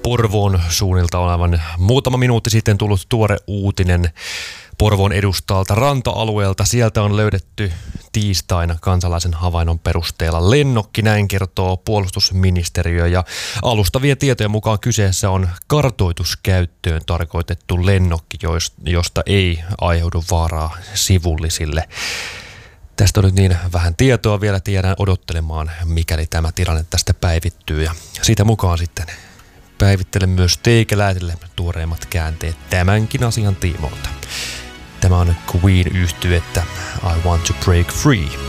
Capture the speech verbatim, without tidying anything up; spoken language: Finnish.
Porvoon suunnilta on aivan muutama minuutti sitten tullut tuore uutinen Porvoon edustalta ranta-alueelta. Sieltä on löydetty tiistaina kansalaisen havainnon perusteella lennokki, näin kertoo puolustusministeriö. Ja alustavien tietojen mukaan kyseessä on kartoituskäyttöön tarkoitettu lennokki, josta ei aiheudu vaaraa sivullisille. Tästä on nyt niin vähän tietoa vielä, tiedän odottelemaan, mikäli tämä tilanne tästä päivittyy. Ja siitä mukaan sitten päivittelen myös teikäläisille tuoreimmat käänteet tämänkin asian tiimoilta. Tämä on Queen-yhtyettä I Want to Break Free.